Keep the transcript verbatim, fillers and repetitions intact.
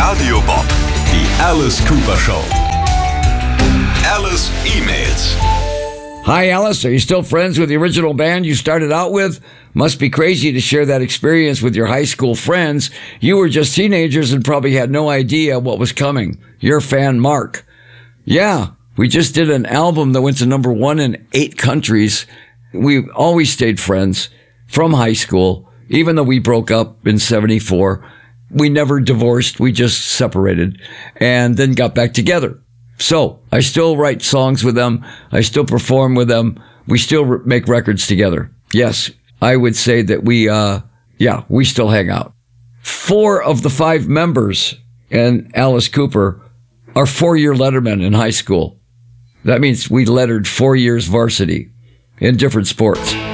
Radio Bob, die Alice Cooper Show. Alice E-Mails. Hi, Alice. Are you still friends with the original band you started out with? Must be crazy to share that experience with your high school friends. You were just teenagers and probably had no idea what was coming. Your fan, Mark. Yeah, we just did an album that went to number one in eight countries. We always stayed friends from high school, even though we broke up in seventy-four. We never divorced. We just separated and then got back together. So I still write songs with them. I still perform with them. We still re- make records together. Yes, I would say that we, uh, yeah, we still hang out. Four of the five members and Alice Cooper are four-year lettermen in high school. That means we lettered four years varsity in different sports.